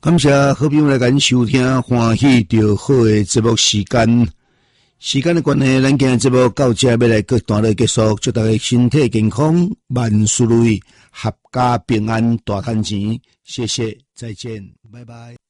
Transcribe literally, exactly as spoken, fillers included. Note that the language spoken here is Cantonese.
感谢好朋友来咱收听欢喜就好的节目时间。时间的关系，咱今日节目到这要来各段落结束，祝大家身体健康，万事如意，阖家平安，大赚钱。谢谢，再见，拜拜。